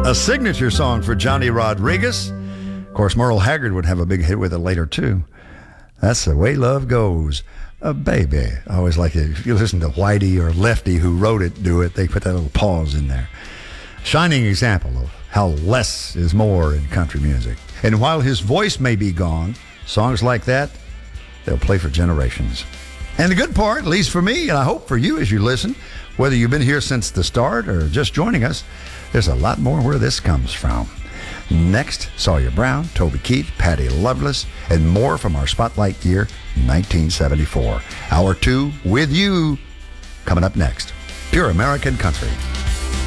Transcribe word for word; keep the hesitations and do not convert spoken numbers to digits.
A signature song for Johnny Rodriguez. Of course, Merle Haggard would have a big hit with it later, too. That's the way love goes. Uh, baby. I always like it. If you listen to Whitey or Lefty, who wrote it, do it, they put that little pause in there. Shining example of how less is more in country music. And while his voice may be gone, songs like that, they'll play for generations. And the good part, at least for me, and I hope for you as you listen, whether you've been here since the start or just joining us, there's a lot more where this comes from. Next, Sawyer Brown, Toby Keith, Patty Loveless, and more from our Spotlight year, nineteen seventy-four. Hour two with you, coming up next. Pure American Country.